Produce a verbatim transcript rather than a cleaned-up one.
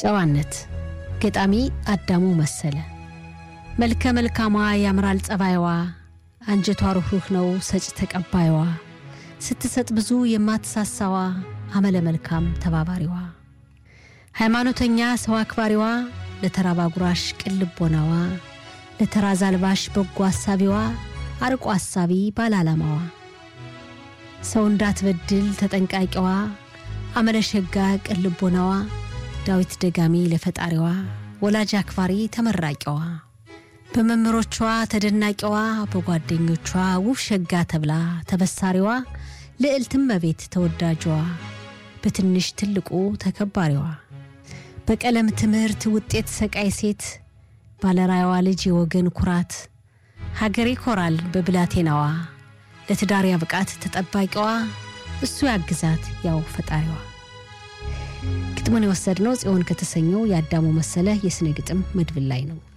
ጨዋነት ገጣሚ አዳሙ መሰለ መልከ መልካማ ያምራል ጸባይዋ አንጀቷ ሩህሩህ ነው ሰጭ ተቀባይዋ ስትሰጥ ብዙ የማትሳሳዋ አመለ መልካም ተባባሪዋ ሃይማኖተኛ ሰው አክባሪዋ ለተራባ ጉራሽ ቅልቦናዋ ለተራዛልባሽ በጎ አሳቢዋ አርቆ አሳቢ ባላላማዋ ሰው እንዳትበድል ተጠንቃቂዋ አመለ ሸጋ ቅልቦናዋ ዳዊት ደጋሚ ለፈጣሪዋ ወላጅ አክባሪ ተመራቂዋ በመምሮቿ ተደናቂዋ በጓደኞቿ ውብ ሸጋ ተብላ ተበሳሪዋ ለእልትም በቤት ተወዳጇ በትንሽ ትልቁ ተከባሪዋ በቀለም ትምህርት ውጤት ሰቃይ ሴት ባለራይዋ ልጅ የወገን ኩራት ሀገሬ ኮራል በብላቴናዋ ለትዳር ያብቃት ተጠባቂዋ እሱ ያግዛት ያው ፈጣሪዋ ግጥሙን የወሰድነው ጽዮን ከተሰኘው ያዳሙ መሰለ የስነ ግጥም መድብል ላይ ነው።